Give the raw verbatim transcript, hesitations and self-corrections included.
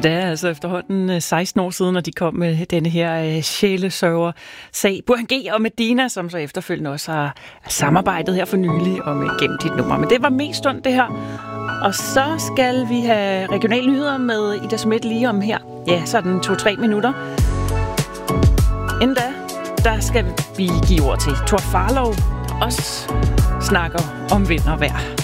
Det er altså efterhånden seksten år siden, at de kom med denne her sjælesørger-sag. Burhan G og Medina, som så efterfølgende også har samarbejdet her for nylig om gennem dit nummer. Men det var mest stund, det her. Og så skal vi have regionale nyheder med Ida Schmidt lige om her. Ja, sådan to-tre minutter. Inden da, der skal vi give ord til Thor Farlov, også snakker om vind og vejr.